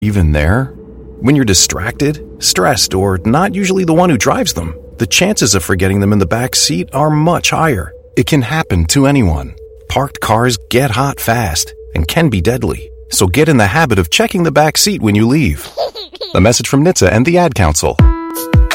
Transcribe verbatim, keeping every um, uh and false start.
Even there, when you're distracted, stressed, or not usually the one who drives them, the chances of forgetting them in the back seat are much higher. It can happen to anyone. Parked cars get hot fast and can be deadly. So get in the habit of checking the back seat when you leave. A message from N H T S A and the Ad Council.